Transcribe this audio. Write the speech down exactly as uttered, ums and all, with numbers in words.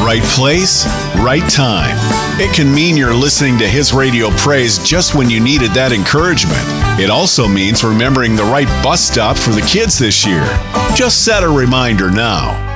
Right place, right time. It can mean you're listening to His Radio Praise just when you needed that encouragement. It also means remembering the right bus stop for the kids this year. Just set a reminder now.